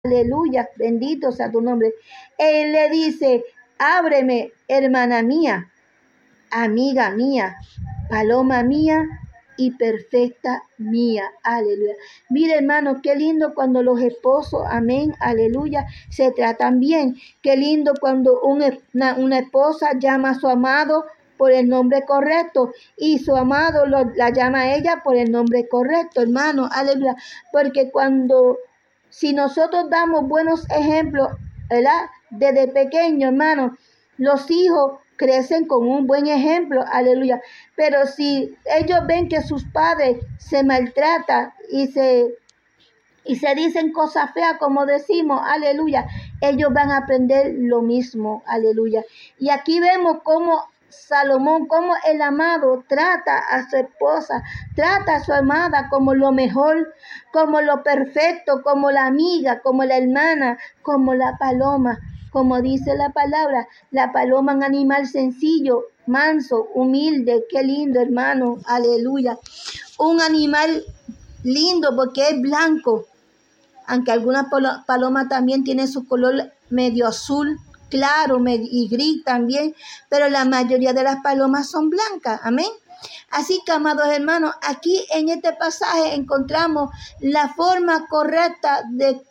Aleluya, bendito sea tu nombre. Él le dice, ábreme, hermana mía, amiga mía, paloma mía y perfecta mía. Aleluya. Mire, hermano, qué lindo cuando los esposos, amén, aleluya, se tratan bien. Qué lindo cuando una esposa llama a su amado por el nombre correcto y su amado la llama a ella por el nombre correcto, hermano, aleluya. Porque si nosotros damos buenos ejemplos, ¿verdad? Desde pequeño, hermano, los hijos crecen con un buen ejemplo, aleluya. Pero si ellos ven que sus padres se maltratan y se dicen cosas feas, como decimos, aleluya, ellos van a aprender lo mismo, aleluya. Y aquí vemos cómo Salomón, como el amado trata a su esposa, trata a su amada como lo mejor, como lo perfecto, como la amiga, como la hermana, como la paloma. Como dice la palabra es un animal sencillo, manso, humilde. Qué lindo, hermano, aleluya. Un animal lindo porque es blanco, aunque algunas palomas también tienen su color medio azul claro y gris también, pero la mayoría de las palomas son blancas, amén. Así que, amados hermanos, aquí en este pasaje encontramos la forma correcta de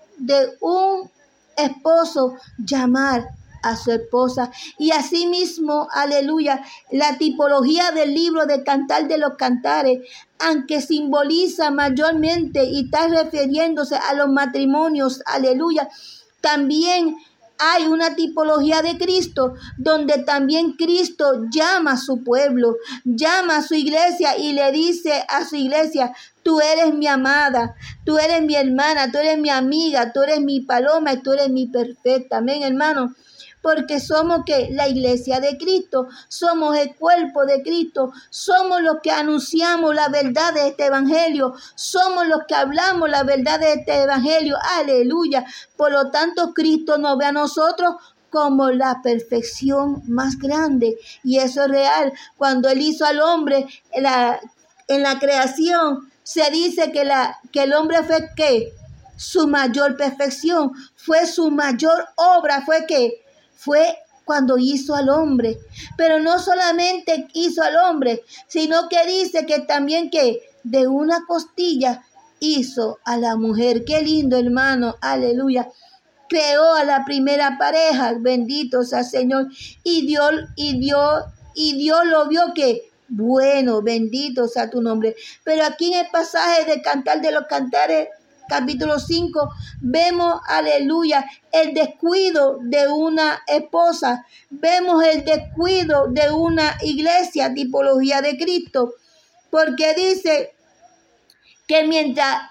un esposo llamar a su esposa. Y asimismo, aleluya, la tipología del libro de Cantar de los Cantares, aunque simboliza mayormente y está refiriéndose a los matrimonios, aleluya, también hay una tipología de Cristo, donde también Cristo llama a su pueblo, llama a su iglesia y le dice a su iglesia, tú eres mi amada, tú eres mi hermana, tú eres mi amiga, tú eres mi paloma y tú eres mi perfecta. Amén, hermano. Porque somos la iglesia de Cristo, somos el cuerpo de Cristo, somos los que anunciamos la verdad de este evangelio, somos los que hablamos la verdad de este evangelio, aleluya. Por lo tanto, Cristo nos ve a nosotros como la perfección más grande, y eso es real. Cuando Él hizo al hombre en la creación, se dice que el hombre fue su mayor perfección, fue su mayor obra, fue cuando hizo al hombre. Pero no solamente hizo al hombre, sino que dice que también de una costilla hizo a la mujer. Qué lindo, hermano, aleluya. Creó a la primera pareja, bendito sea Señor, y Dios lo vio bueno, bendito sea tu nombre. Pero aquí en el pasaje de Cantar de los Cantares, capítulo 5, vemos, aleluya, el descuido de una esposa, vemos el descuido de una iglesia, tipología de Cristo, porque dice que mientras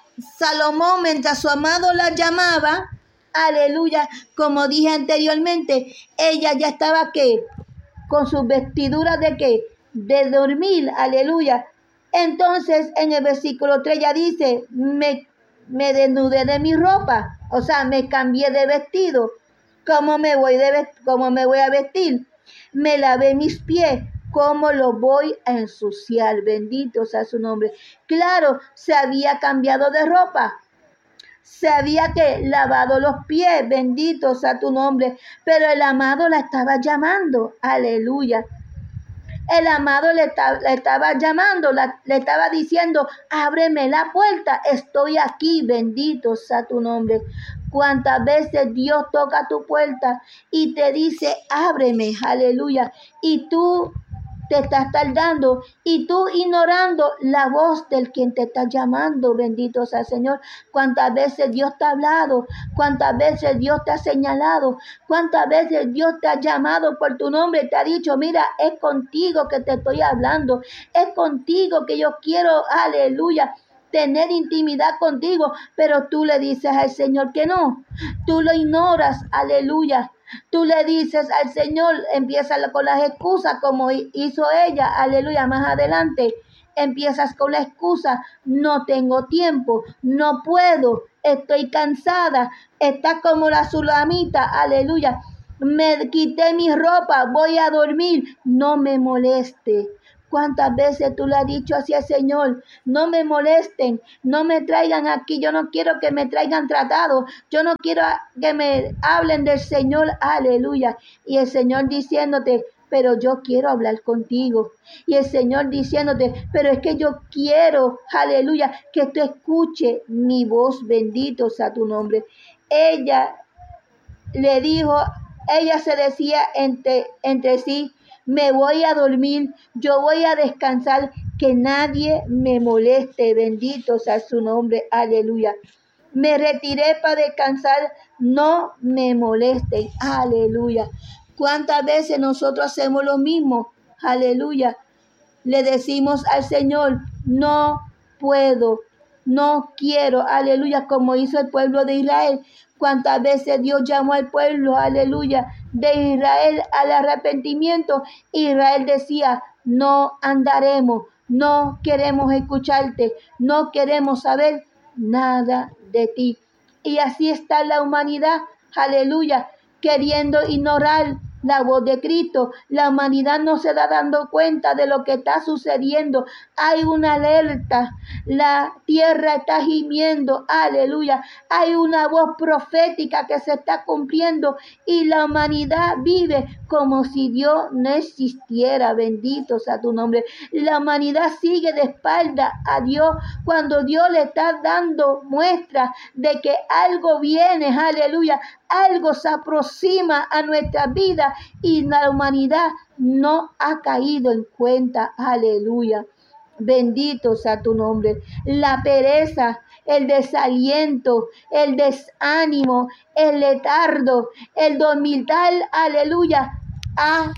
su amado la llamaba, aleluya, como dije anteriormente, ella ya estaba con sus vestiduras de dormir, aleluya. Entonces en el versículo 3 ya dice, me desnudé de mi ropa, o sea, me cambié de vestido. ¿Cómo me voy a vestir? Me lavé mis pies. ¿Cómo los voy a ensuciar? Bendito sea su nombre. Claro, se había cambiado de ropa. Se había lavado los pies. Bendito sea tu nombre. Pero el amado la estaba llamando. Aleluya. El amado le estaba llamando, le estaba diciendo, ábreme la puerta, estoy aquí, bendito sea tu nombre. Cuántas veces Dios toca tu puerta y te dice, ábreme, aleluya, y tú te estás tardando y tú ignorando la voz del quien te está llamando, bendito sea el Señor. Cuántas veces Dios te ha hablado, cuántas veces Dios te ha señalado, cuántas veces Dios te ha llamado por tu nombre, te ha dicho, mira, es contigo que te estoy hablando, es contigo que yo quiero, aleluya, tener intimidad contigo, pero tú le dices al Señor que no, tú lo ignoras, aleluya. Tú le dices al Señor, empieza con las excusas como hizo ella, aleluya, más adelante. Empiezas con la excusa, no tengo tiempo, no puedo, estoy cansada, estás como la sulamita, aleluya. Me quité mi ropa, voy a dormir, no me moleste. ¿Cuántas veces tú le has dicho así al Señor? No me molesten, no me traigan aquí, yo no quiero que me traigan tratado, yo no quiero que me hablen del Señor, aleluya. Y el Señor diciéndote, pero yo quiero hablar contigo. Y el Señor diciéndote, pero es que yo quiero, aleluya, que tú escuches mi voz, bendito sea tu nombre. Ella le dijo, ella se decía entre sí, me voy a dormir, yo voy a descansar, que nadie me moleste, bendito sea su nombre, aleluya. Me retiré para descansar, no me molesten, aleluya. ¿Cuántas veces nosotros hacemos lo mismo? Aleluya. Le decimos al Señor, no puedo, no quiero, aleluya, como hizo el pueblo de Israel. Cuántas veces Dios llamó al pueblo, aleluya, de Israel al arrepentimiento. Israel decía, no andaremos, no queremos escucharte, no queremos saber nada de ti. Y así está la humanidad, aleluya, queriendo ignorar la voz de Cristo. La humanidad no se está dando cuenta de lo que está sucediendo. Hay una alerta. La tierra está gimiendo. Aleluya. Hay una voz profética que se está cumpliendo y la humanidad vive como si Dios no existiera. Bendito sea tu nombre. La humanidad sigue de espalda a Dios cuando Dios le está dando muestra de que algo viene. Aleluya. Algo se aproxima a nuestra vida y la humanidad no ha caído en cuenta. Aleluya. Bendito sea tu nombre. La pereza, el desaliento, el desánimo, el letargo, el dormital, aleluya, ha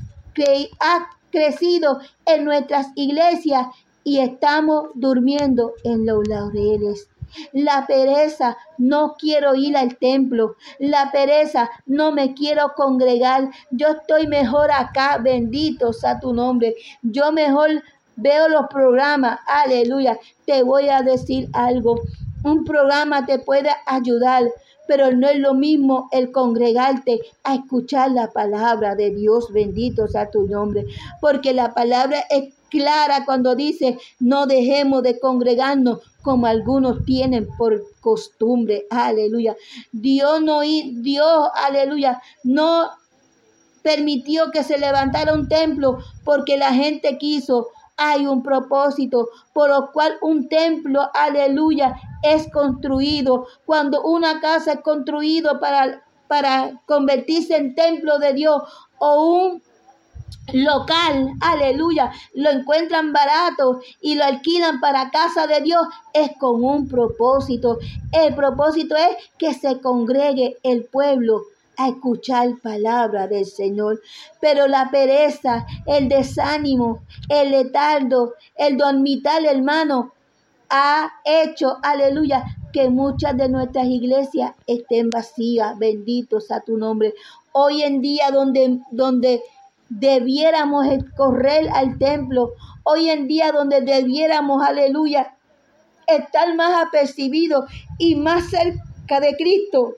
crecido en nuestras iglesias y estamos durmiendo en los laureles. La pereza, no quiero ir al templo. La pereza, no me quiero congregar. Yo estoy mejor acá, bendito sea tu nombre. Yo mejor veo los programas, aleluya. Te voy a decir algo. Un programa te puede ayudar, pero no es lo mismo el congregarte a escuchar la palabra de Dios, bendito sea tu nombre. Porque la palabra es clara cuando dice, no dejemos de congregarnos como algunos tienen por costumbre, aleluya. Dios, aleluya, no permitió que se levantara un templo porque la gente quiso. Hay un propósito por lo cual un templo, aleluya, es construido. Cuando una casa es construido para convertirse en templo de Dios o un local, aleluya, lo encuentran barato y lo alquilan para casa de Dios, es con un propósito. El propósito es que se congregue el pueblo a escuchar palabra del Señor. Pero la pereza, el desánimo, el letargo, el dormitar, hermano, ha hecho, aleluya, que muchas de nuestras iglesias estén vacías. Bendito sea tu nombre. Hoy en día donde debiéramos correr al templo, hoy en día donde debiéramos, aleluya, estar más apercibidos y más cerca de Cristo,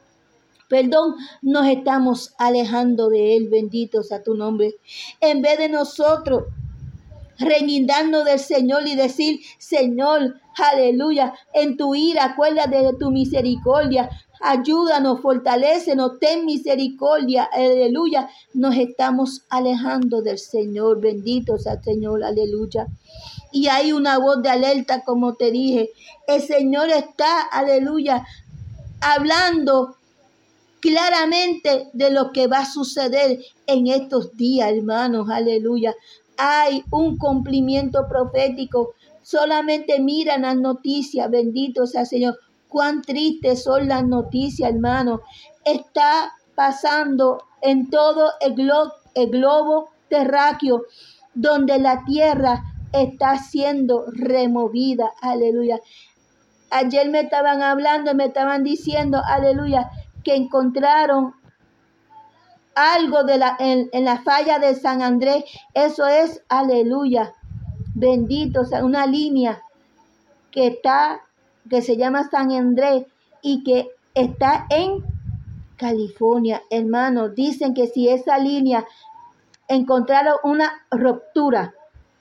nos estamos alejando de Él, bendito sea tu nombre. En vez de nosotros reguindarnos del Señor y decir, Señor, aleluya, en tu ira, acuérdate de tu misericordia, ayúdanos, fortalécenos, ten misericordia, aleluya. Nos estamos alejando del Señor, bendito sea el Señor, aleluya. Y hay una voz de alerta, como te dije, el Señor está, aleluya, hablando claramente de lo que va a suceder en estos días, hermanos, aleluya. Hay un cumplimiento profético. Solamente miran las noticias, bendito sea el Señor. Cuán tristes son las noticias, hermanos. Está pasando en todo el globo terráqueo, donde la tierra está siendo removida, aleluya. Ayer me estaban hablando, me estaban diciendo, aleluya, que encontraron algo en la falla de San Andrés. Eso es, aleluya, bendito sea, una línea que se llama San Andrés y que está en California, hermanos. Dicen que si esa línea encontraron una ruptura,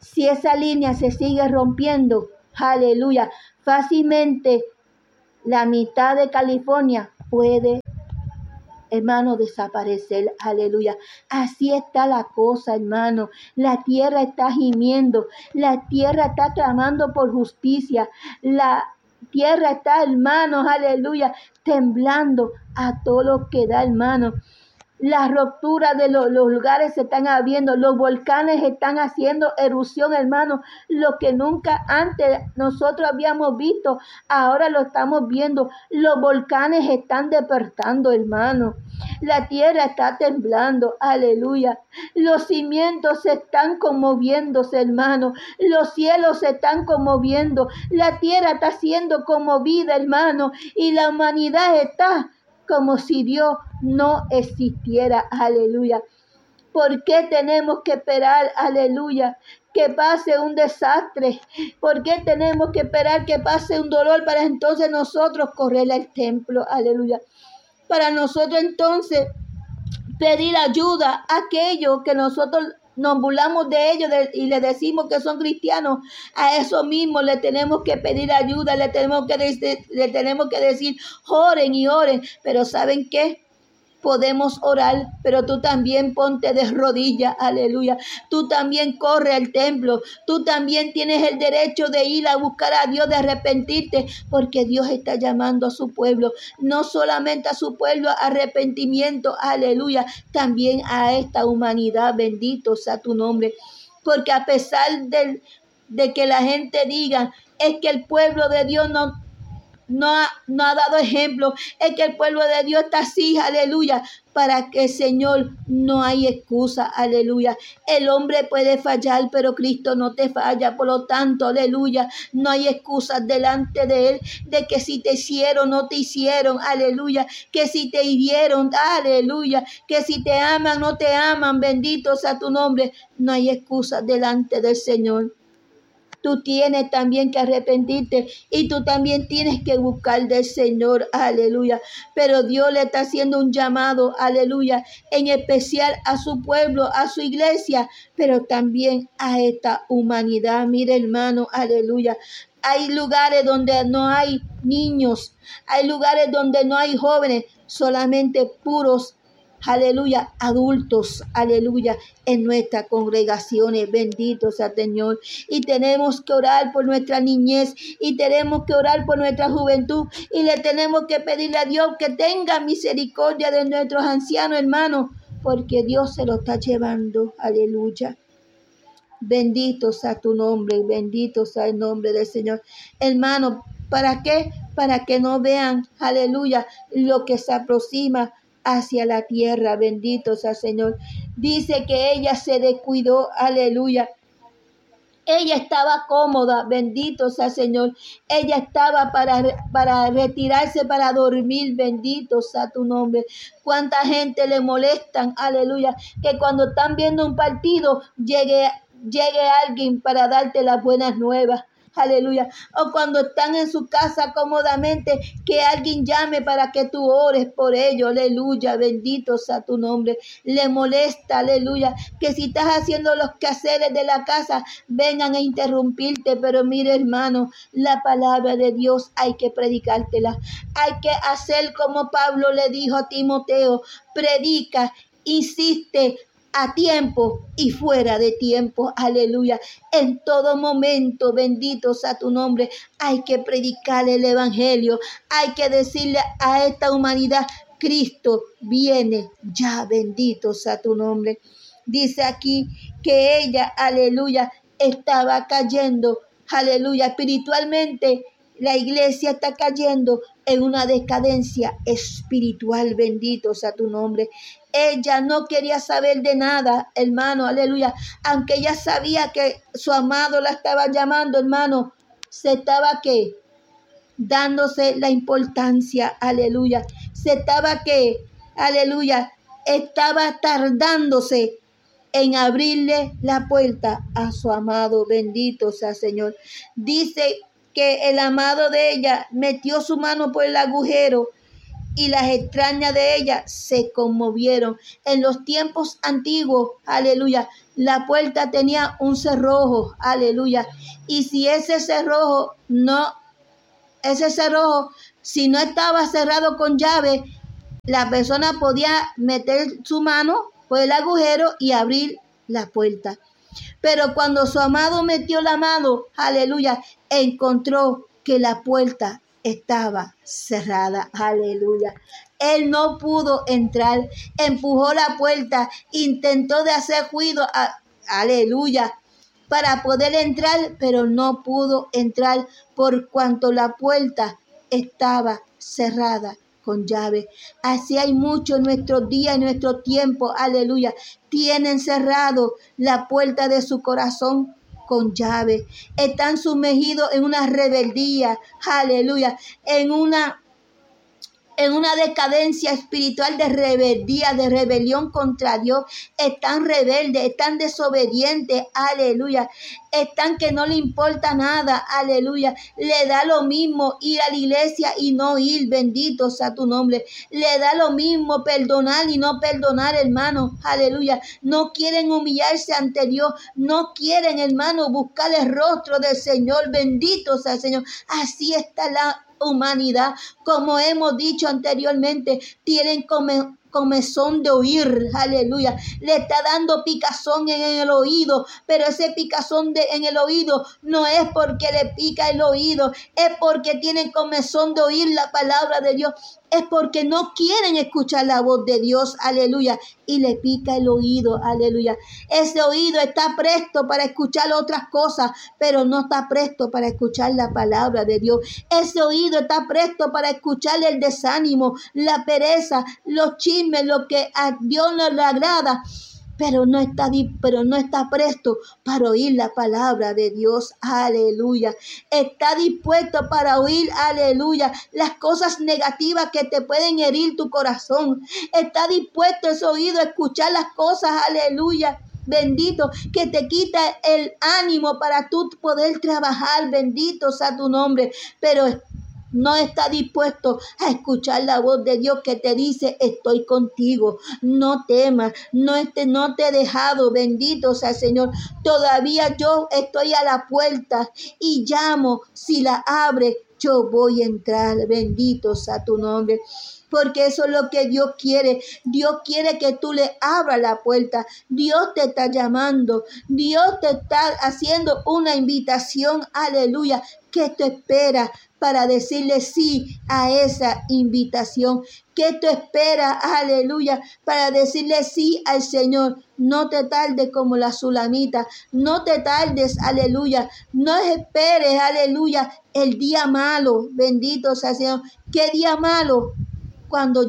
Si esa línea se sigue rompiendo, aleluya, fácilmente la mitad de California puede, hermano, desaparecer, aleluya. Así está la cosa, hermano. La tierra está gimiendo, la tierra está clamando por justicia, la tierra está, hermanos, aleluya, temblando a todo lo que da, hermano. Las rupturas de los lugares se están abriendo, los volcanes están haciendo erupción, hermano. Lo que nunca antes nosotros habíamos visto, ahora lo estamos viendo. Los volcanes están despertando, hermano. La tierra está temblando, aleluya. Los cimientos se están conmoviéndose, hermano. Los cielos se están conmoviendo. La tierra está siendo conmovida, hermano. Y la humanidad está como si Dios no existiera, aleluya. ¿Por qué tenemos que esperar, aleluya, que pase un desastre? ¿Por qué tenemos que esperar que pase un dolor para entonces nosotros correr al templo, aleluya? Para nosotros entonces pedir ayuda a aquellos que nosotros nos burlamos de ellos y le decimos que son cristianos. A eso mismo le tenemos que pedir ayuda, le tenemos que decir, oren y oren. Pero ¿saben qué? Podemos orar, pero tú también ponte de rodillas, aleluya. Tú también corre al templo. Tú también tienes el derecho de ir a buscar a Dios, de arrepentirte, porque Dios está llamando a su pueblo, no solamente a su pueblo a arrepentimiento, aleluya, también a esta humanidad, bendito sea tu nombre. Porque a pesar de que la gente diga, es que el pueblo de Dios no ha dado ejemplo, es que el pueblo de Dios está así, aleluya, para que, Señor, no hay excusa, aleluya. El hombre puede fallar, pero Cristo no te falla, por lo tanto, aleluya, no hay excusas delante de Él, de que si te hicieron, no te hicieron, aleluya, que si te hirieron, aleluya, que si te aman, no te aman, bendito sea tu nombre, no hay excusas delante del Señor. Tú tienes también que arrepentirte y tú también tienes que buscar del Señor, aleluya. Pero Dios le está haciendo un llamado, aleluya, en especial a su pueblo, a su iglesia, pero también a esta humanidad. Mire, hermano, aleluya. Hay lugares donde no hay niños, hay lugares donde no hay jóvenes, solamente puros, aleluya, adultos, aleluya, en nuestras congregaciones, bendito sea Señor. Y tenemos que orar por nuestra niñez y tenemos que orar por nuestra juventud y le tenemos que pedirle a Dios que tenga misericordia de nuestros ancianos, hermanos, porque Dios se lo está llevando, aleluya. Bendito sea tu nombre, bendito sea el nombre del Señor. Hermano, ¿para qué? Para que no vean, aleluya, lo que se aproxima hacia la tierra, bendito sea el Señor. Dice que ella se descuidó, aleluya. Ella estaba cómoda, bendito sea el Señor. Ella estaba para retirarse, para dormir, bendito sea tu nombre. Cuánta gente le molestan, aleluya, que cuando están viendo un partido llegue alguien para darte las buenas nuevas. Aleluya. O cuando están en su casa cómodamente, que alguien llame para que tú ores por ellos. Aleluya. Bendito sea tu nombre. Le molesta, aleluya, que si estás haciendo los quehaceres de la casa, vengan a interrumpirte. Pero mire, hermano, la palabra de Dios hay que predicártela. Hay que hacer como Pablo le dijo a Timoteo. Predica, insiste, a tiempo y fuera de tiempo, aleluya. En todo momento, bendito sea tu nombre, hay que predicar el evangelio, hay que decirle a esta humanidad, Cristo viene ya, bendito sea tu nombre. Dice aquí que ella, aleluya, estaba cayendo, aleluya, espiritualmente. La iglesia está cayendo en una decadencia espiritual, bendito sea tu nombre. Ella no quería saber de nada, hermano, aleluya. Aunque ella sabía que su amado la estaba llamando, hermano, se estaba ¿qué? Dándose la importancia, aleluya. Se estaba ¿qué? Aleluya. Estaba tardándose en abrirle la puerta a su amado, bendito sea Señor. Dice que el amado de ella metió su mano por el agujero y las extrañas de ella se conmovieron. En los tiempos antiguos, aleluya, la puerta tenía un cerrojo, aleluya. Y si ese cerrojo, si no estaba cerrado con llave, la persona podía meter su mano por el agujero y abrir la puerta. Pero cuando su amado metió la mano, aleluya, encontró que la puerta estaba cerrada, aleluya. Él no pudo entrar, empujó la puerta, intentó de hacer ruido, aleluya, para poder entrar, pero no pudo entrar por cuanto la puerta estaba cerrada con llave. Así hay mucho en nuestros días, en nuestro tiempo, aleluya. Tienen cerrado la puerta de su corazón con llave. Están sumergidos en una rebeldía, aleluya, en una decadencia espiritual de rebeldía, de rebelión contra Dios. Están rebeldes, están desobedientes, aleluya. Están que no le importa nada, aleluya. Le da lo mismo ir a la iglesia y no ir, bendito sea tu nombre. Le da lo mismo perdonar y no perdonar, hermano, aleluya. No quieren humillarse ante Dios, no quieren, hermano, buscar el rostro del Señor, bendito sea el Señor. Así está la humanidad, como hemos dicho anteriormente, tienen comezón de oír, aleluya, le está dando picazón en el oído, pero ese picazón en el oído no es porque le pica el oído, es porque tienen comezón de oír la palabra de Dios, es porque no quieren escuchar la voz de Dios, aleluya, y le pica el oído, aleluya. Ese oído está presto para escuchar otras cosas, pero no está presto para escuchar la palabra de Dios. Ese oído está presto para escuchar el desánimo, la pereza, los chismes, lo que a Dios no le agrada, pero no está presto para oír la palabra de Dios, aleluya. Está dispuesto para oír, aleluya, las cosas negativas que te pueden herir tu corazón. Está dispuesto ese oído a escuchar las cosas, aleluya, bendito, que te quita el ánimo para tú poder trabajar, bendito sea tu nombre, pero no está dispuesto a escuchar la voz de Dios que te dice: estoy contigo, no temas, no te he dejado, bendito sea el Señor. Todavía yo estoy a la puerta y llamo, si la abre, yo voy a entrar, bendito sea tu nombre. Porque eso es lo que Dios quiere. Dios quiere que tú le abras la puerta. Dios te está llamando. Dios te está haciendo una invitación. Aleluya. ¿Qué tú esperas para decirle sí a esa invitación? ¿Qué tú esperas? Aleluya. Para decirle sí al Señor. No te tardes como la sulamita. No te tardes. Aleluya. No esperes. Aleluya. El día malo. Bendito sea el Señor. ¿Qué día malo? Cuando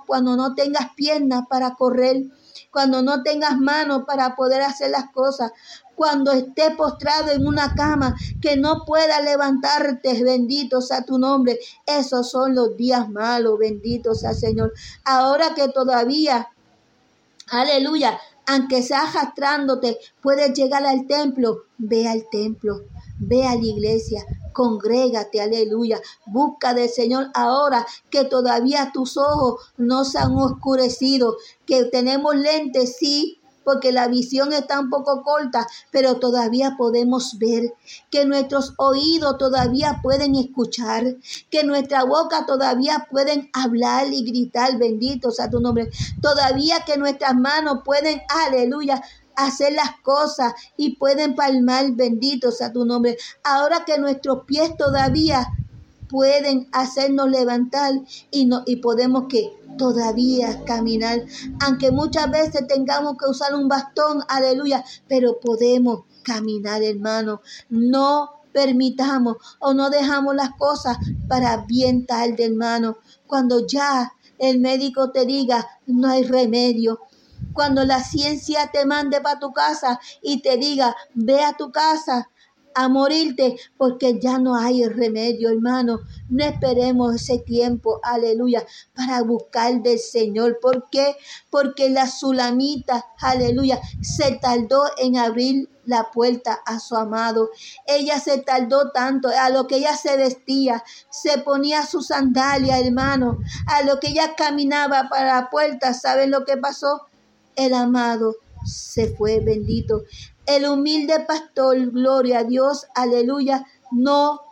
no tengas piernas para correr, cuando no tengas manos para poder hacer las cosas, cuando estés postrado en una cama que no puedas levantarte, bendito sea tu nombre. Esos son los días malos, bendito sea el Señor. Ahora que todavía, aleluya, aunque sea arrastrándote, puedes llegar al templo, ve al templo, ve a la iglesia, congrégate, aleluya, busca del Señor ahora que todavía tus ojos no se han oscurecido, que tenemos lentes, sí, porque la visión está un poco corta, pero todavía podemos ver, que nuestros oídos todavía pueden escuchar, que nuestra boca todavía pueden hablar y gritar, bendito sea tu nombre, todavía que nuestras manos pueden, aleluya, hacer las cosas y pueden palmar, bendito sea tu nombre. Ahora que nuestros pies todavía pueden hacernos levantar y podemos que todavía caminar, aunque muchas veces tengamos que usar un bastón, aleluya, pero podemos caminar, hermano. No permitamos o no dejamos las cosas para bien tarde, hermano, cuando ya el médico te diga no hay remedio. Cuando la ciencia te mande para tu casa y te diga, ve a tu casa, a morirte, porque ya no hay remedio, hermano. No esperemos ese tiempo, aleluya, para buscar del Señor. ¿Por qué? Porque la sulamita, aleluya, se tardó en abrir la puerta a su amado. Ella se tardó tanto, a lo que ella se vestía, se ponía su sandalia, hermano, a lo que ella caminaba para la puerta. ¿Saben lo que pasó? El amado se fue, bendito. El humilde pastor, gloria a Dios, aleluya, no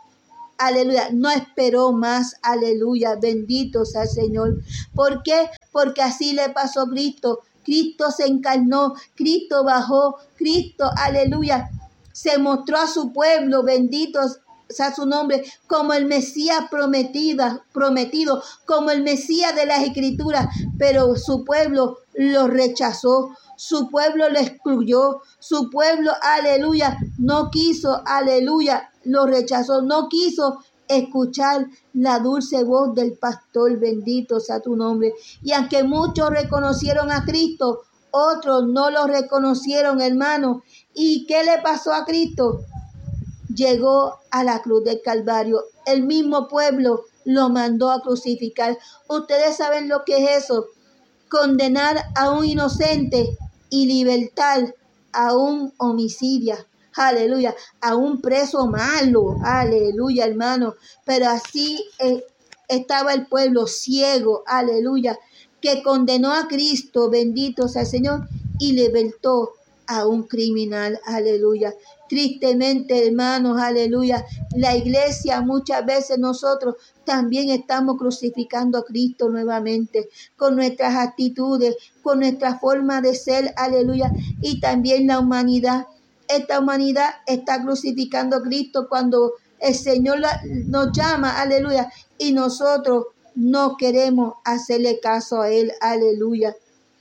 esperó más, aleluya, bendito sea el Señor. ¿Por qué? Porque así le pasó a Cristo. Cristo se encarnó, Cristo bajó, Cristo, aleluya, se mostró a su pueblo, bendito sea su nombre, como el Mesías prometido, como el Mesías de las Escrituras, pero su pueblo lo rechazó. Su pueblo lo excluyó, su pueblo, aleluya, no quiso, aleluya, lo rechazó, no quiso escuchar la dulce voz del pastor, bendito sea tu nombre. Y aunque muchos reconocieron a Cristo, otros no lo reconocieron, hermano. ¿Y qué le pasó a Cristo? Llegó a la cruz del Calvario. El mismo pueblo lo mandó a crucificar. Ustedes saben lo que es eso. Condenar a un inocente y libertar a un homicidio, aleluya, a un preso malo, aleluya, hermano. Pero así estaba el pueblo ciego, aleluya, que condenó a Cristo, bendito sea el Señor, y libertó a un criminal, aleluya. Tristemente, hermanos, aleluya, la iglesia, muchas veces nosotros también estamos crucificando a Cristo nuevamente con nuestras actitudes, con nuestra forma de ser, aleluya, y también la humanidad. Esta humanidad está crucificando a Cristo cuando el Señor nos llama, aleluya, y nosotros no queremos hacerle caso a Él, aleluya.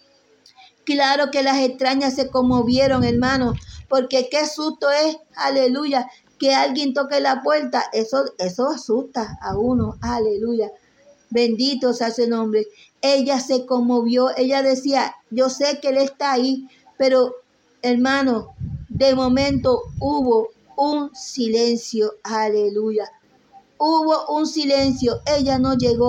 Claro que las extrañas se conmovieron, hermano, porque qué susto es, aleluya, que alguien toque la puerta. Eso asusta a uno, aleluya. Bendito sea su nombre. Ella se conmovió, ella decía, yo sé que Él está ahí, pero hermano, de momento hubo un silencio, aleluya. Hubo un silencio. Ella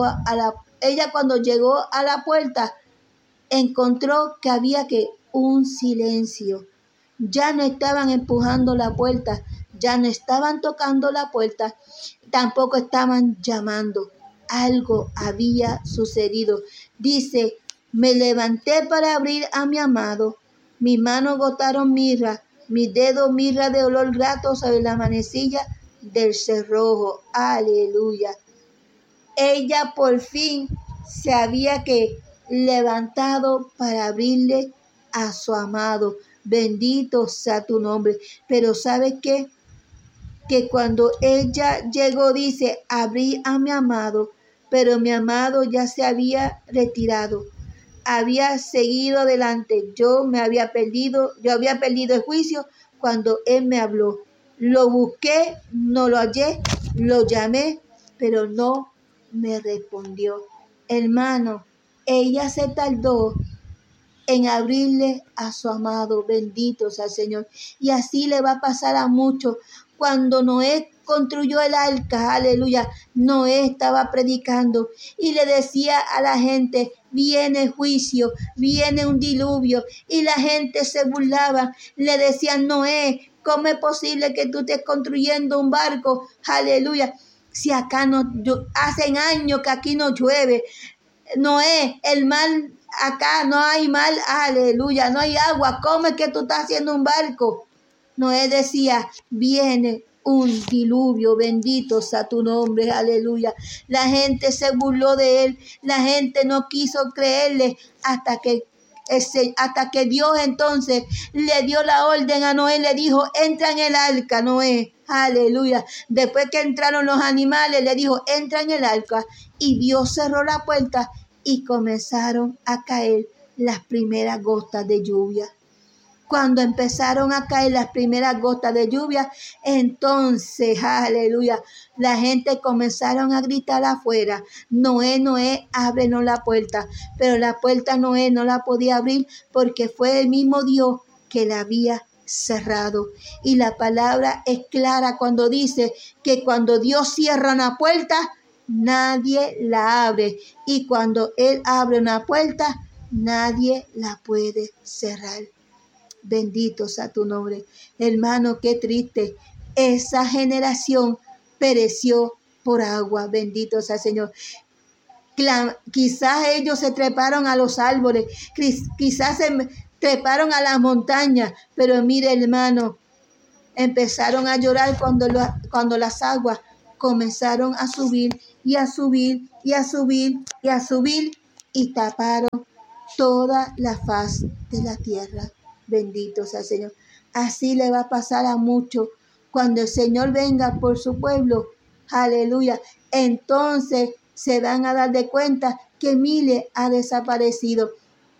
cuando llegó a la puerta, encontró que había un silencio. Ya no estaban empujando la puerta, ya no estaban tocando la puerta, tampoco estaban llamando. Algo había sucedido. Dice, me levanté para abrir a mi amado, mis manos gotaron mirra, mis dedos mirra de olor grato sobre la manecilla del cerrojo. Aleluya. Ella por fin se había levantado para abrirle a su amado. Bendito sea tu nombre. Pero ¿sabes qué? Que cuando ella llegó, dice, abrí a mi amado, pero mi amado ya se había retirado. Había seguido adelante. Yo había perdido el juicio cuando él me habló. Lo busqué, no lo hallé, lo llamé, pero no me respondió. Hermano, ella se tardó en abrirle a su amado, bendito sea el Señor. Y así le va a pasar a muchos. Cuando Noé construyó el arca, aleluya, Noé estaba predicando y le decía a la gente, viene juicio, viene un diluvio, y la gente se burlaba, le decían, Noé, ¿cómo es posible que tú estés construyendo un barco? Aleluya, si acá hacen años que aquí no llueve. Noé, el mar, acá no hay mar, aleluya, no hay agua, ¿cómo es que tú estás haciendo un barco? Noé decía, viene un diluvio, bendito sea tu nombre, aleluya. La gente se burló de él, la gente no quiso creerle hasta que Dios entonces le dio la orden a Noé, le dijo, entra en el arca, Noé, aleluya. Después que entraron los animales, le dijo, entra en el arca, y Dios cerró la puerta y comenzaron a caer las primeras gotas de lluvia. Cuando empezaron a caer las primeras gotas de lluvia, entonces, aleluya, la gente comenzaron a gritar afuera, Noé, Noé, ábrenos la puerta. Pero la puerta Noé no la podía abrir porque fue el mismo Dios que la había cerrado. Y la palabra es clara cuando dice que cuando Dios cierra una puerta, nadie la abre. Y cuando Él abre una puerta, nadie la puede cerrar. Bendito sea tu nombre. Hermano, qué triste. Esa generación pereció por agua. Bendito sea el Señor. Quizás ellos se treparon a los árboles, quizás se treparon a las montañas, pero mire, hermano, empezaron a llorar cuando las aguas comenzaron a subir y a subir y a subir y a subir y taparon toda la faz de la tierra. Bendito sea el Señor. Así le va a pasar a muchos cuando el Señor venga por su pueblo. Aleluya. Entonces se van a dar de cuenta que Mile ha desaparecido.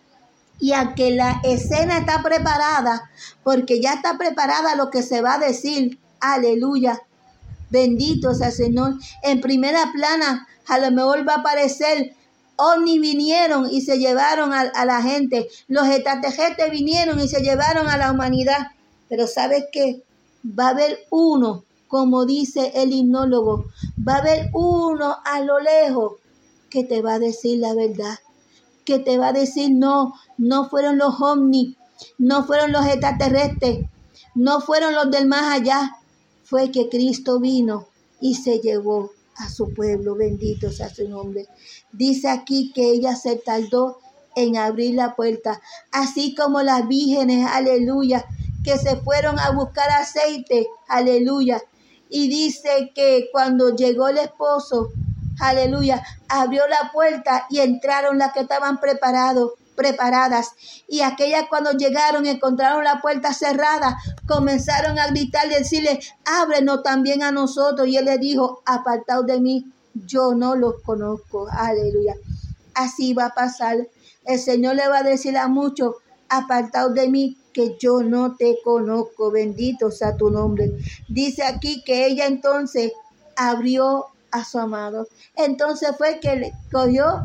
Y aunque la escena está preparada, porque ya está preparada lo que se va a decir, aleluya, bendito sea el Señor, en primera plana a lo mejor va a aparecer, ovni vinieron y se llevaron a la gente, los extraterrestres vinieron y se llevaron a la humanidad, pero ¿sabes qué? Va a haber uno, como dice el himnólogo, va a haber uno a lo lejos que te va a decir la verdad, que te va a decir no fueron los ovnis, no fueron los extraterrestres, no fueron los del más allá, fue que Cristo vino y se llevó a su pueblo, bendito sea su nombre. Dice aquí que ella se tardó en abrir la puerta, así como las vírgenes, aleluya, que se fueron a buscar aceite, aleluya, y dice que cuando llegó el esposo, aleluya, abrió la puerta y entraron las que estaban preparadas. Y aquellas cuando llegaron encontraron la puerta cerrada, comenzaron a gritar y decirle, ábrenos también a nosotros. Y él le dijo, apartaos de mí, yo no los conozco. Aleluya. Así va a pasar. El Señor le va a decir a muchos, apartaos de mí, que yo no te conozco. Bendito sea tu nombre. Dice aquí que ella entonces abrió a su amado. Entonces fue que le cogió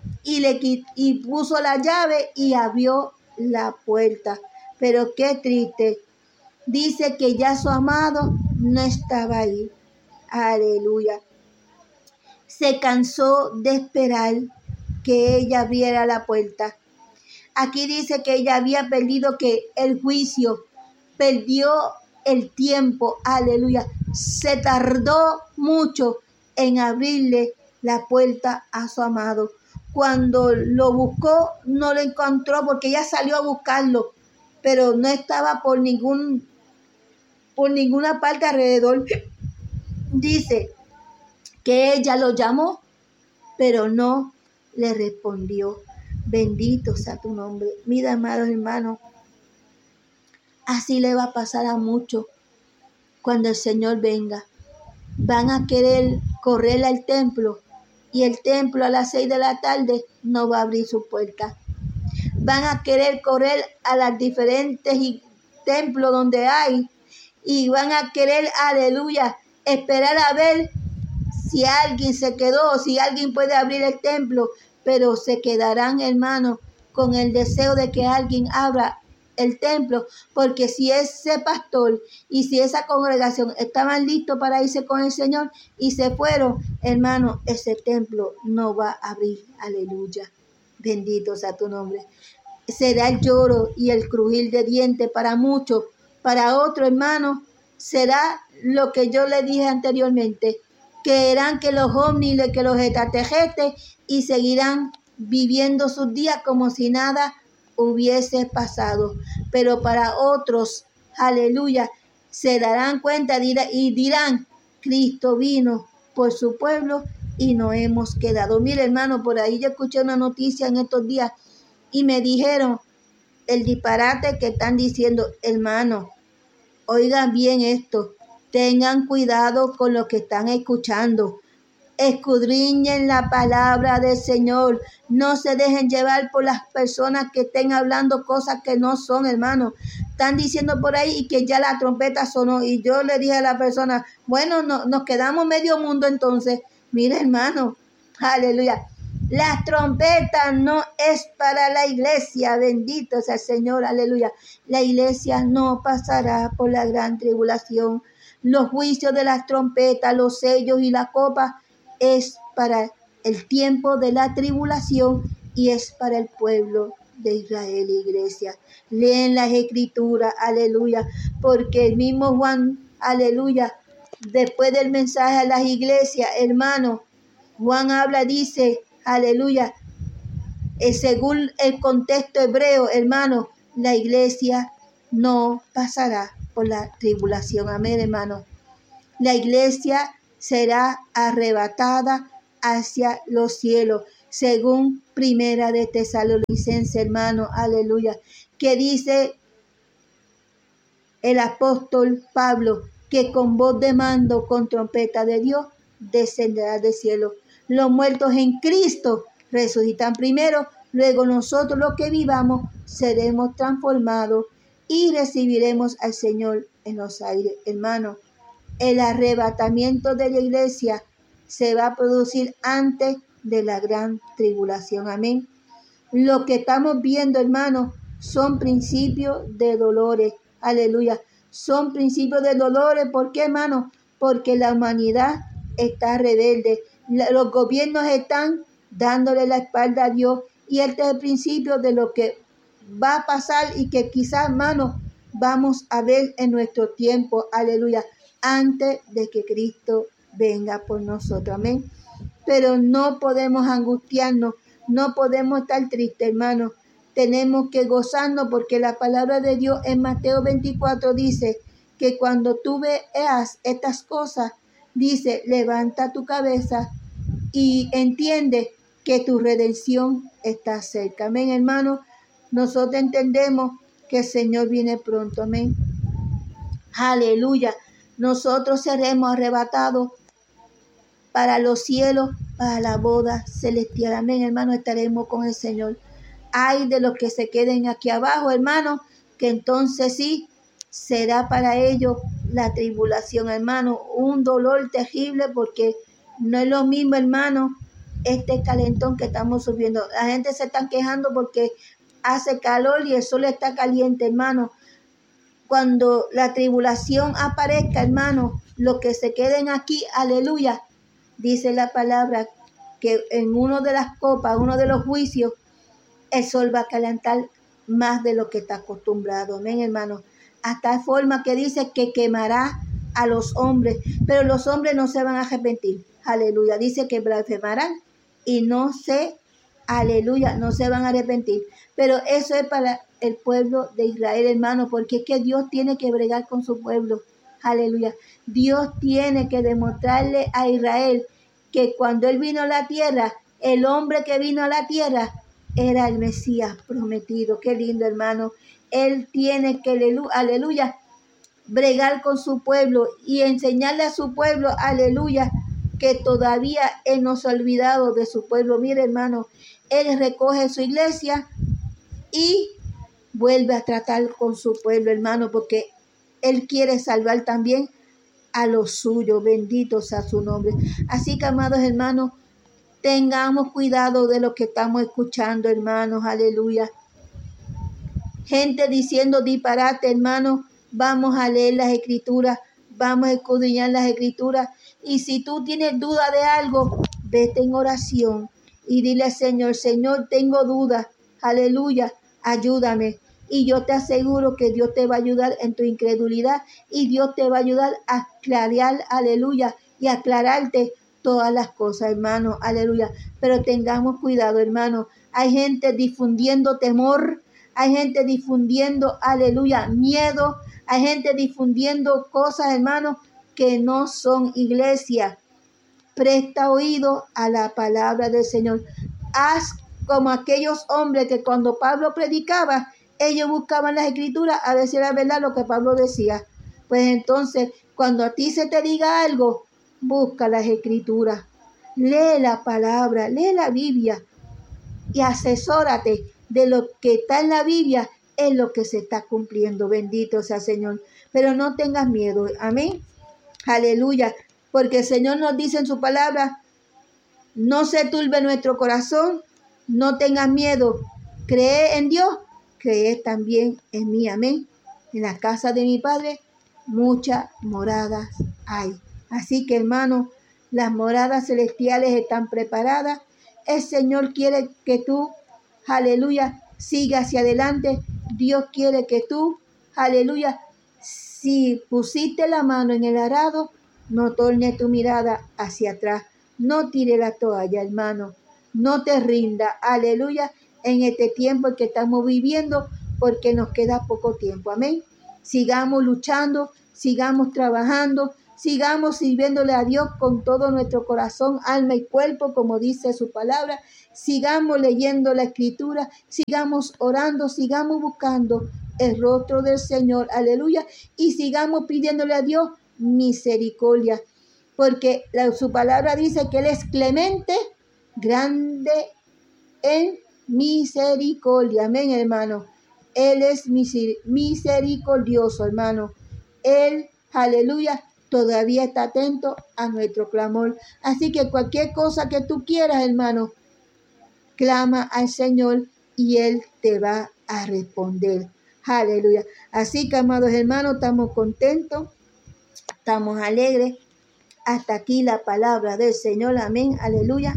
y puso la llave y abrió la puerta. Pero qué triste. Dice que ya su amado no estaba ahí. Aleluya. Se cansó de esperar que ella abriera la puerta. Aquí dice que ella había perdido el juicio, perdió el tiempo. Aleluya. Se tardó mucho en abrirle la puerta a su amado. Cuando lo buscó, no lo encontró porque ella salió a buscarlo, pero no estaba por ninguna parte alrededor. Dice que ella lo llamó, pero no le respondió. Bendito sea tu nombre. Mira, amados hermanos, así le va a pasar a muchos cuando el Señor venga. Van a querer correr al templo y el templo a las 6 de la tarde no va a abrir su puerta. Van a querer correr a las diferentes templos donde hay y van a querer, aleluya, esperar a ver si alguien se quedó, si alguien puede abrir el templo, pero se quedarán, hermanos, con el deseo de que alguien abra el templo, porque si ese pastor y si esa congregación estaban listos para irse con el Señor y se fueron, hermano, ese templo no va a abrir. Aleluya. Bendito sea tu nombre. Será el lloro y el crujir de dientes para muchos. Para otros, hermanos, será lo que yo le dije anteriormente, que eran que los ovnis, que los extraterrestres, y seguirán viviendo sus días como si nada hubiese pasado. Pero para otros, aleluya, se darán cuenta y dirán, Cristo vino por su pueblo y nos hemos quedado. Mire, hermano, por ahí yo escuché una noticia en estos días y me dijeron el disparate que están diciendo. Hermano, oigan bien esto, tengan cuidado con lo que están escuchando. Escudriñen la palabra del Señor. No se dejen llevar por las personas que estén hablando cosas que no son, hermano. Están diciendo por ahí y que ya la trompeta sonó. Y yo le dije a la persona, bueno, nos quedamos medio mundo entonces. Mire, hermano, aleluya. Las trompetas no es para la iglesia, bendito sea el Señor, aleluya. La iglesia no pasará por la gran tribulación. Los juicios de las trompetas, los sellos y la copa es para el tiempo de la tribulación y es para el pueblo de Israel, iglesia. Leen las escrituras, aleluya, porque el mismo Juan, aleluya, después del mensaje a las iglesias, hermano, Juan habla, dice, aleluya, según el contexto hebreo, hermano, la iglesia no pasará por la tribulación. Amén, hermano. La iglesia será arrebatada hacia los cielos, según Primera de Tesalonicenses, hermano, aleluya, que dice el apóstol Pablo, que con voz de mando, con trompeta de Dios, descenderá del cielo. Los muertos en Cristo resucitan primero, luego nosotros los que vivamos seremos transformados y recibiremos al Señor en los aires. Hermano, el arrebatamiento de la iglesia se va a producir antes de la gran tribulación. Amén. Lo que estamos viendo, hermano, son principios de dolores. Aleluya. Son principios de dolores. ¿Por qué, hermano? Porque la humanidad está rebelde. Los gobiernos están dándole la espalda a Dios. Y este es el principio de lo que va a pasar y que quizás, hermano, vamos a ver en nuestro tiempo. Aleluya. Antes de que Cristo venga por nosotros. Amén. Pero no podemos angustiarnos. No podemos estar tristes, hermano. Tenemos que gozarnos porque la palabra de Dios en Mateo 24 dice que cuando tú veas estas cosas, dice, levanta tu cabeza y entiende que tu redención está cerca. Amén, hermano. Nosotros entendemos que el Señor viene pronto. Amén. Aleluya. Nosotros seremos arrebatados para los cielos, para la boda celestial. Amén, hermano, estaremos con el Señor. Ay de los que se queden aquí abajo, hermano, que entonces sí será para ellos la tribulación, hermano. Un dolor terrible porque no es lo mismo, hermano, este calentón que estamos subiendo. La gente se está quejando porque hace calor y el sol está caliente, hermano. Cuando la tribulación aparezca, hermano, los que se queden aquí, aleluya, dice la palabra que en uno de las copas, uno de los juicios, el sol va a calentar más de lo que está acostumbrado. Amén, hermano. Hasta forma que dice que quemará a los hombres, pero los hombres no se van a arrepentir. Aleluya. Dice que blasfemarán y no se van a arrepentir. Pero eso es para el pueblo de Israel, hermano, porque es que Dios tiene que bregar con su pueblo. Aleluya. Dios tiene que demostrarle a Israel que cuando Él vino a la tierra, el hombre que vino a la tierra era el Mesías prometido. Qué lindo, hermano. Él tiene que, aleluya, bregar con su pueblo y enseñarle a su pueblo, aleluya, que todavía Él no se ha olvidado de su pueblo. Mire, hermano, Él recoge su iglesia y vuelve a tratar con su pueblo, hermano, porque Él quiere salvar también a los suyos. Bendito sea su nombre. Así que, amados hermanos, tengamos cuidado de lo que estamos escuchando, hermanos. Aleluya. Gente diciendo disparate, hermanos. Vamos a leer las escrituras. Vamos a escudriñar las escrituras. Y si tú tienes duda de algo, vete en oración y dile al Señor, Señor, tengo dudas. Aleluya. Ayúdame. Y yo te aseguro que Dios te va a ayudar en tu incredulidad y Dios te va a ayudar a aclarar, aleluya, y aclararte todas las cosas, hermano, aleluya. Pero tengamos cuidado, hermano. Hay gente difundiendo temor, hay gente difundiendo, aleluya, miedo, hay gente difundiendo cosas, hermano, que no son iglesia. Presta oído a la palabra del Señor. Haz como aquellos hombres que cuando Pablo predicaba, ellos buscaban las escrituras a ver si era verdad lo que Pablo decía. Pues entonces, cuando a ti se te diga algo, busca las escrituras. Lee la palabra, lee la Biblia y asesórate de lo que está en la Biblia, es lo que se está cumpliendo. Bendito sea el Señor. Pero no tengas miedo. Amén. Aleluya. Porque el Señor nos dice en su palabra, No se turbe nuestro corazón, no tengas miedo. Cree en Dios, cree también en mí. Amén. En la casa de mi Padre muchas moradas hay. Así que, hermano, las moradas celestiales están preparadas. El Señor quiere que tú, aleluya, siga hacia adelante. Dios quiere que tú, aleluya, si pusiste la mano en el arado, no torne tu mirada hacia atrás. No tire la toalla, hermano. No te rinda, aleluya, en este tiempo que estamos viviendo, porque nos queda poco tiempo. Amén. Sigamos luchando, sigamos trabajando, sigamos sirviéndole a Dios con todo nuestro corazón, alma y cuerpo, como dice su palabra. Sigamos leyendo la Escritura, sigamos orando, sigamos buscando el rostro del Señor, aleluya, y sigamos pidiéndole a Dios misericordia, porque su palabra dice que Él es clemente, grande en misericordia. Amén, hermano. Él es misericordioso, hermano. Él, aleluya, todavía está atento a nuestro clamor. Así que cualquier cosa que tú quieras, hermano, clama al Señor y Él te va a responder. Aleluya. Así que, amados hermanos, estamos contentos, estamos alegres. Hasta aquí la palabra del Señor. Amén. Aleluya.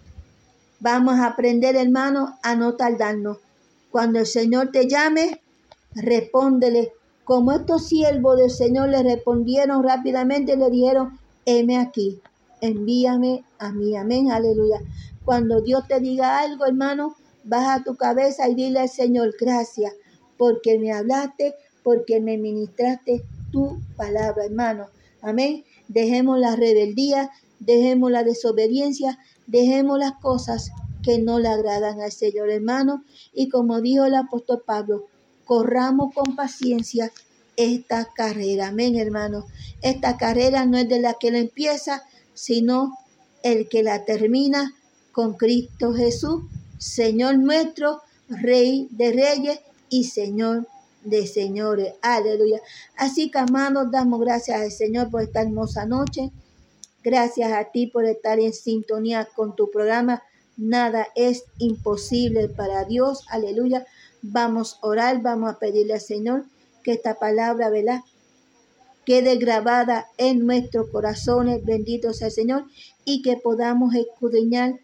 Vamos a aprender, hermano, a no tardarnos. Cuando el Señor te llame, respóndele. Como estos siervos del Señor le respondieron rápidamente, le dijeron, heme aquí, envíame a mí. Amén, aleluya. Cuando Dios te diga algo, hermano, baja tu cabeza y dile al Señor, gracias, porque me hablaste, porque me ministraste tu palabra, hermano. Amén. Dejemos la rebeldía, dejemos la desobediencia, dejemos las cosas que no le agradan al Señor, hermano. Y como dijo el apóstol Pablo, corramos con paciencia esta carrera. Amén, hermano. Esta carrera no es de la que la empieza, sino el que la termina con Cristo Jesús, Señor nuestro, Rey de reyes y Señor de señores. Aleluya. Así que, amados, damos gracias al Señor por esta hermosa noche. Gracias a ti por estar en sintonía con tu programa. Nada es imposible para Dios. Aleluya. Vamos a orar, vamos a pedirle al Señor que esta palabra, ¿verdad?, quede grabada en nuestros corazones. Bendito sea el Señor. Y que podamos escudriñar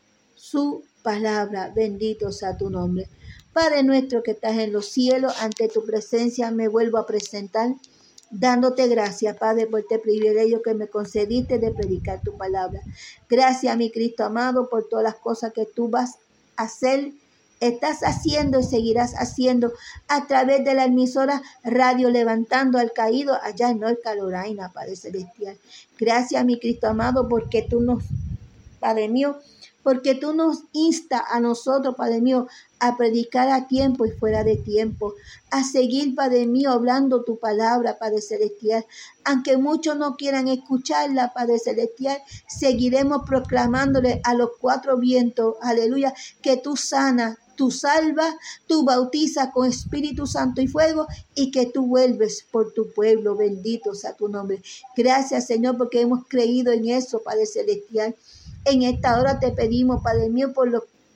su palabra. Bendito sea tu nombre. Padre nuestro que estás en los cielos, ante tu presencia me vuelvo a presentar, dándote gracias, Padre, por este privilegio que me concediste de predicar tu palabra. Gracias, mi Cristo amado, por todas las cosas que tú vas a hacer, estás haciendo y seguirás haciendo a través de la emisora Radio Levantando al Caído allá en North Carolina, Padre Celestial. Gracias, mi Cristo amado, porque tú nos, Padre mío, porque tú nos instas a nosotros, Padre mío, a predicar a tiempo y fuera de tiempo, a seguir, Padre mío, hablando tu palabra, Padre Celestial. Aunque muchos no quieran escucharla, Padre Celestial, seguiremos proclamándole a los cuatro vientos, aleluya, que tú sanas, tú salvas, tú bautizas con Espíritu Santo y fuego y que tú vuelves por tu pueblo. Bendito sea tu nombre. Gracias, Señor, porque hemos creído en eso, Padre Celestial. En esta hora te pedimos, Padre mío, por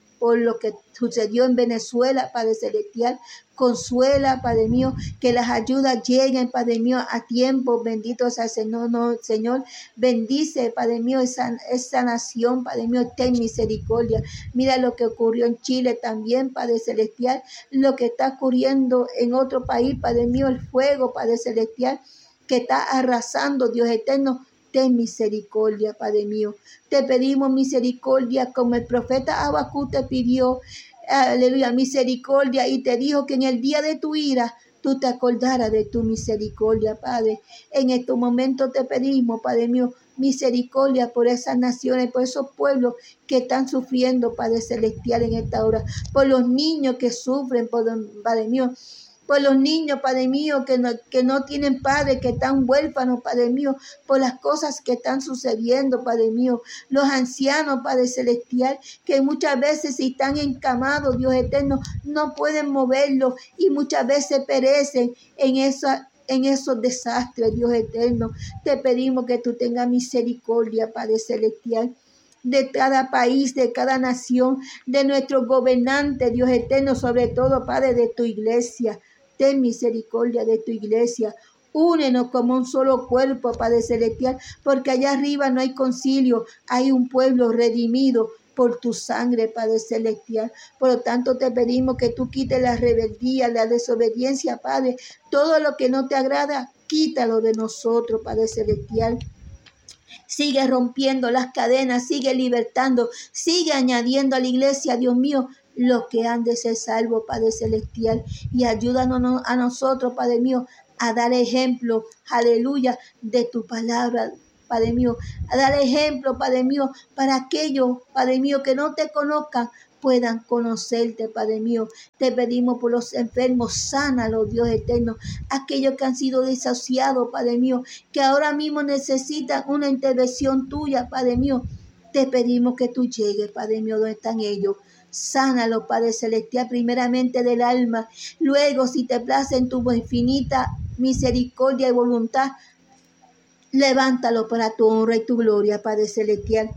lo que sucedió en Venezuela, Padre Celestial. Consuela, Padre mío, que las ayudas lleguen, Padre mío, a tiempo. Bendito sea el Señor, Señor. Bendice, Padre mío, esa nación, Padre mío, ten misericordia. Mira lo que ocurrió en Chile también, Padre Celestial. Lo que está ocurriendo en otro país, Padre mío, el fuego, Padre Celestial, que está arrasando, Dios eterno. Ten misericordia, Padre mío. Te pedimos misericordia como el profeta Habacuc te pidió, aleluya, misericordia, y te dijo que en el día de tu ira tú te acordaras de tu misericordia, Padre. En estos momentos te pedimos, Padre mío, misericordia por esas naciones, por esos pueblos que están sufriendo, Padre Celestial, en esta hora, por los niños que sufren, Padre mío, por los niños, Padre mío, que no tienen padre, que están huérfanos, Padre mío, por las cosas que están sucediendo, Padre mío. Los ancianos, Padre Celestial, que muchas veces si están encamados, Dios eterno, no pueden moverlos y muchas veces perecen en esos desastres, Dios eterno. Te pedimos que tú tengas misericordia, Padre Celestial. de cada país, de cada nación, de nuestros gobernantes, Dios eterno, sobre todo, Padre, de tu iglesia. Ten misericordia de tu iglesia. Únenos como un solo cuerpo, Padre celestial, porque allá arriba no hay concilio, hay un pueblo redimido por tu sangre, Padre celestial. Por lo tanto, te pedimos que tú quites la rebeldía, la desobediencia, Padre. Todo lo que no te agrada, quítalo de nosotros, Padre celestial. Sigue rompiendo las cadenas, sigue libertando, sigue añadiendo a la iglesia, Dios mío, los que han de ser salvos, Padre celestial. Y ayúdanos a nosotros, Padre mío, a dar ejemplo, aleluya, de tu palabra, Padre mío, a dar ejemplo, Padre mío, para aquellos, Padre mío, que no te conozcan, puedan conocerte, Padre mío. Te pedimos por los enfermos, sánalos, Dios eterno, aquellos que han sido desahuciados, Padre mío, que ahora mismo necesitan una intervención tuya, Padre mío. Te pedimos que tú llegues, Padre mío, donde están ellos. Sánalo, Padre celestial, primeramente del alma. Luego, si te place en tu infinita misericordia y voluntad, levántalo para tu honra y tu gloria, Padre celestial.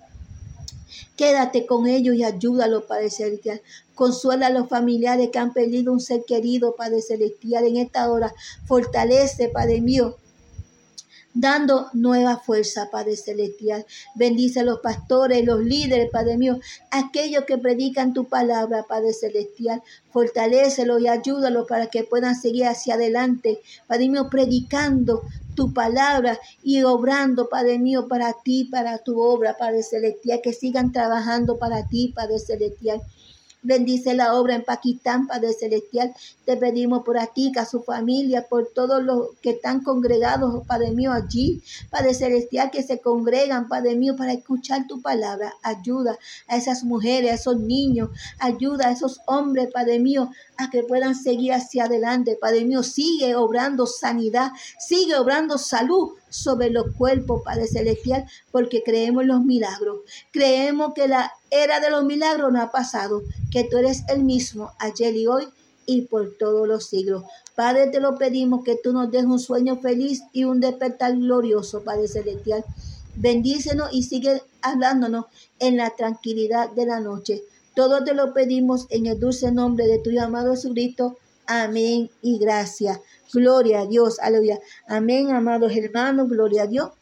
Quédate con ellos y ayúdalo, Padre celestial. Consuela a los familiares que han perdido un ser querido, Padre celestial, en esta hora. Fortalece, Padre mío, dando nueva fuerza, Padre celestial. Bendice a los pastores, los líderes, Padre mío, aquellos que predican tu palabra, Padre celestial. Fortalécelo y ayúdalo para que puedan seguir hacia adelante, Padre mío, predicando tu palabra y obrando, Padre mío, para ti, para tu obra, Padre celestial, que sigan trabajando para ti, Padre celestial. Bendice la obra en Pakistán, Padre celestial. Te pedimos por Atica, su familia, por todos los que están congregados, Padre mío, allí, Padre celestial, que se congregan, Padre mío, para escuchar tu palabra. Ayuda a esas mujeres, a esos niños, ayuda a esos hombres, Padre mío, a que puedan seguir hacia adelante. Padre mío, sigue obrando sanidad, sigue obrando salud sobre los cuerpos, Padre celestial, porque creemos en los milagros. Creemos que la era de los milagros no ha pasado, que tú eres el mismo ayer y hoy y por todos los siglos. Padre, te lo pedimos que tú nos des un sueño feliz y un despertar glorioso, Padre celestial. Bendícenos y sigue hablándonos en la tranquilidad de la noche. Todo te lo pedimos en el dulce nombre de tu amado Jesucristo. Amén y gracias. Gloria a Dios, aleluya. Amén, amados hermanos, gloria a Dios.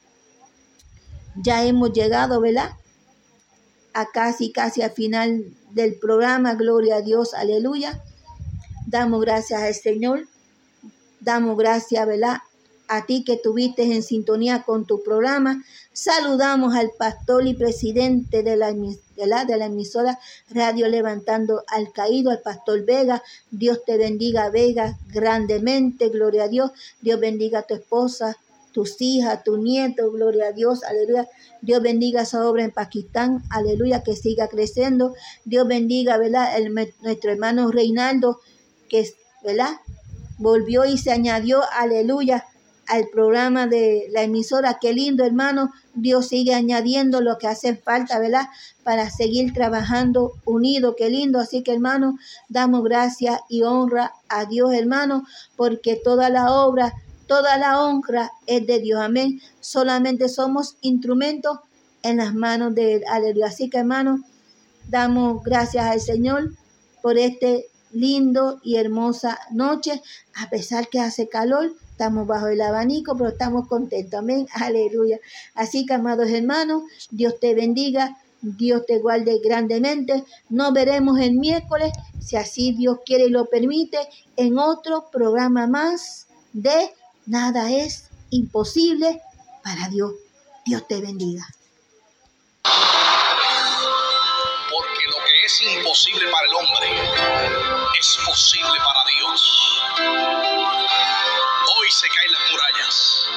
Ya hemos llegado, ¿verdad? A casi al final del programa, gloria a Dios, aleluya. Damos gracias al Señor. Damos gracias, ¿verdad?, a ti que estuviste en sintonía con tu programa. Saludamos al pastor y presidente de la emisora Radio Levantando al Caído, al pastor Vega. Dios te bendiga, Vega, grandemente, gloria a Dios. Dios bendiga a tu esposa, tus hijas, tu nieto, gloria a Dios, aleluya. Dios bendiga esa obra en Pakistán, aleluya, que siga creciendo. Dios bendiga, ¿verdad?, nuestro hermano Reinaldo, que, ¿verdad?, volvió y se añadió, aleluya, al programa de la emisora. Qué lindo, hermano. Dios sigue añadiendo lo que hace falta, ¿verdad?, para seguir trabajando unido. Qué lindo. Así que, hermano, damos gracias y honra a Dios, hermano, porque toda la obra, toda la honra es de Dios. Amén. Solamente somos instrumentos en las manos de Él. Aleluya. Así que, hermano, damos gracias al Señor por este lindo y hermosa noche. A pesar que hace calor, estamos bajo el abanico, pero estamos contentos. Amén. Aleluya. Así que, amados hermanos, Dios te bendiga, Dios te guarde grandemente. Nos veremos el miércoles, si así Dios quiere y lo permite, en otro programa más de Nada es Imposible para Dios. Dios te bendiga. Porque lo que es imposible para el hombre es posible para Dios. Hoy se caen las murallas.